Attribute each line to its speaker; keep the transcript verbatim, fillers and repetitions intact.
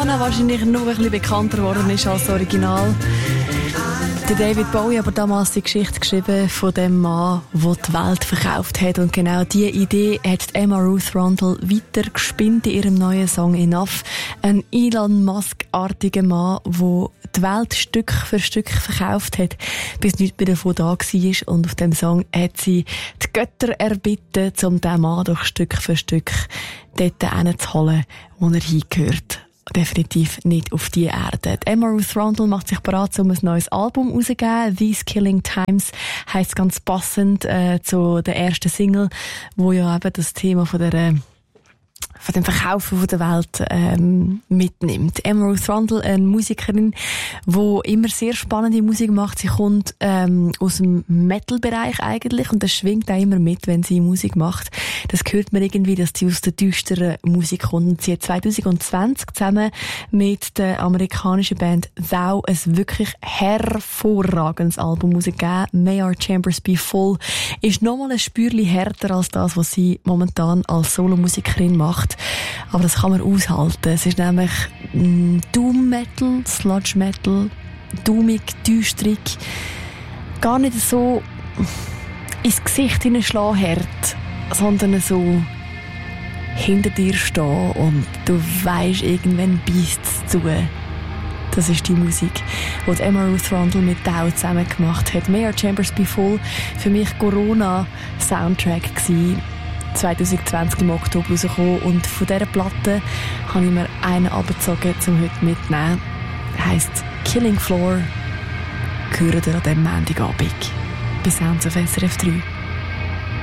Speaker 1: Nirvana wahrscheinlich nur ein bisschen bekannter geworden ist als das Original. Der David Bowie aber damals die Geschichte geschrieben von dem Mann, der die Welt verkauft hat. Und genau diese Idee hat Emma Ruth Rundle weiter gespinnt in ihrem neuen Song Enough. Ein Elon Musk-artiger Mann, der die Welt Stück für Stück verkauft hat, bis nichts mehr davon da war. Und auf dem Song hat sie die Götter erbitten, um diesen Mann durch Stück für Stück dort hinzuholen, wo er hingehört. Definitiv nicht auf die Erde. Die Emma Ruth Rundle macht sich bereit, um ein neues Album rauszugeben. These Killing Times heisst ganz passend äh, zu der ersten Single, wo ja eben das Thema von der äh, von dem Verkaufen von der Welt ähm, mitnimmt. Emma Ruth Rundle, eine Musikerin, die immer sehr spannende Musik macht. Sie kommt ähm, aus dem Metal-Bereich eigentlich und das schwingt auch immer mit, wenn sie Musik macht. Das hört man irgendwie, dass sie aus der düsteren Musik kommt. Und sie hat zwanzig zwanzig zusammen mit der amerikanischen Band Thou ein wirklich hervorragendes Album rausgegeben. May Our Chambers Be Full ist nochmal ein Spürchen härter als das, was sie momentan als Solomusikerin macht. Aber das kann man aushalten. Es ist nämlich mm, Doom Metal, Sludge Metal, doomig, düstrig. Gar nicht so ins Gesicht hineinschlagen hart, sondern so hinter dir stehen und du weisst, irgendwann beißt es zu. Das ist die Musik, die Emma Ruth Rundle mit Thou zusammen gemacht hat. May Our Chambers Be Full, für mich Corona-Soundtrack gewesen. zwanzig zwanzig im Oktober rausgekommen und von dieser Platte habe ich mir einen abgezogen, um heute mitzunehmen. Heisst Killing Floor. Hören ihr an diesem Montagabend bei Sounds auf S R F drei.